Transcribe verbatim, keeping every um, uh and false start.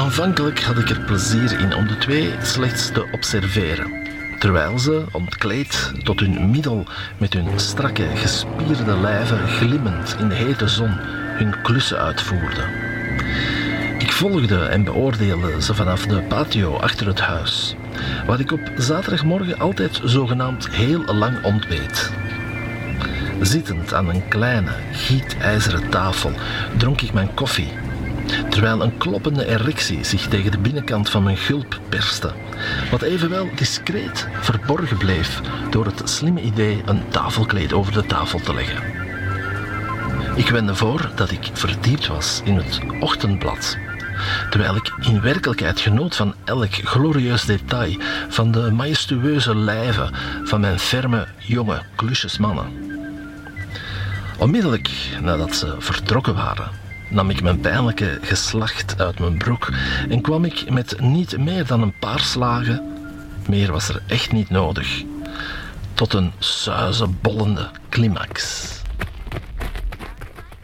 Aanvankelijk had ik er plezier in om de twee slechts te observeren, terwijl ze, ontkleed tot hun middel met hun strakke, gespierde lijven glimmend in de hete zon, hun klussen uitvoerden. Ik volgde en beoordeelde ze vanaf de patio achter het huis, waar ik op zaterdagmorgen altijd zogenaamd heel lang ontbeet. Zittend aan een kleine, gietijzeren tafel dronk ik mijn koffie, terwijl een kloppende erectie zich tegen de binnenkant van mijn gulp perste, wat evenwel discreet verborgen bleef door het slimme idee een tafelkleed over de tafel te leggen. Ik wendde voor dat ik verdiept was in het ochtendblad, terwijl ik in werkelijkheid genoot van elk glorieus detail van de majestueuze lijven van mijn ferme, jonge klusjesmannen. Onmiddellijk nadat ze vertrokken waren, nam ik mijn pijnlijke geslacht uit mijn broek en kwam ik met niet meer dan een paar slagen, meer was er echt niet nodig, tot een suizebollende climax.